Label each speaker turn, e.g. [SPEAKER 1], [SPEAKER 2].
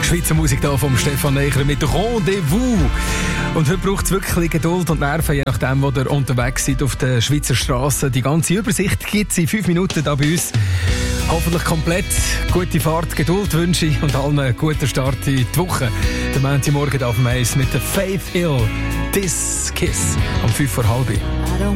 [SPEAKER 1] Schweizer Musik hier vom Stefan Neicher mit Rendezvous. Und heute braucht es wirklich Geduld und Nerven, je nachdem, wo ihr unterwegs seid auf der Schweizer Straße. Die ganze Übersicht gibt es in 5 Minuten da bei uns. Hoffentlich komplett. Gute Fahrt, Geduld wünsche ich und allen einen guten Start in die Woche. Der Montagmorgen auf dem Eis mit der Faith Hill. This Kiss am 5:30.